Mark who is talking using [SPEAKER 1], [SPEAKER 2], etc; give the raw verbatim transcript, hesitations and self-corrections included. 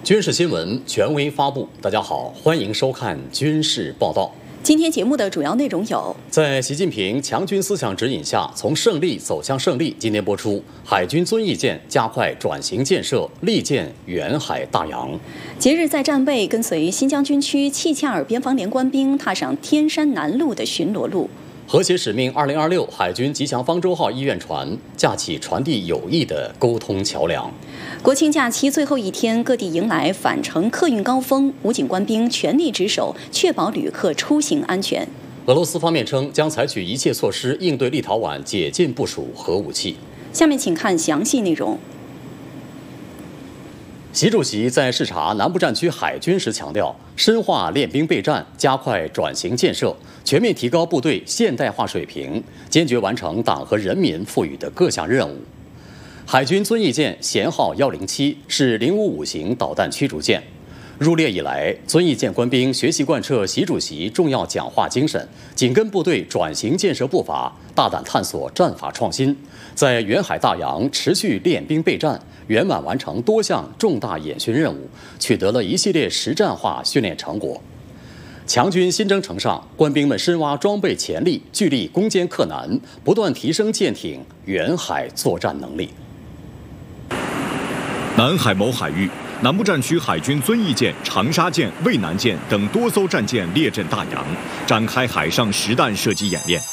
[SPEAKER 1] 军事新闻权威发布。大家好，欢迎收看军事报道。
[SPEAKER 2] 今天节目的主要内容有：
[SPEAKER 1] 在习近平强军思想指引下，从胜利走向胜利。今天播出，海军遵义舰加快转型建设，力建远海大洋。
[SPEAKER 2] 节日在战备跟随新疆军区契恰尔边防连官兵踏上天山南路的巡逻路。
[SPEAKER 1] 和谐使命二零二六海军吉祥方舟号医院船架起传递友谊的沟通桥梁。
[SPEAKER 2] 国庆假期最后一天，各地迎来返程客运高峰，武警官兵全力值守，确保旅客出行安全。
[SPEAKER 1] 俄罗斯方面称将采取一切措施应对立陶宛解禁部署核武器。
[SPEAKER 2] 下面请看详细内容。
[SPEAKER 1] 习主席在视察南部战区海军时强调，深化练兵备战，加快转型建设，全面提高部队现代化水平，坚决完成党和人民赋予的各项任务。海军遵义舰舷号一零七是零五五型导弹驱逐舰。入列以来，遵义舰官兵学习贯彻习主席重要讲话精神，紧跟部队转型建设步伐，大胆探索战法创新，在远海大洋持续练兵备战，圆满完成多项重大演训任务，取得了一系列实战化训练成果。强军新征程上，官兵们深挖装备潜力，聚力攻坚克难，不断提升舰艇远海作战能力。
[SPEAKER 3] 南海某海域，南部战区海军遵义舰、长沙舰、渭南舰等多艘战舰列阵大洋，展开海上实弹射击演练。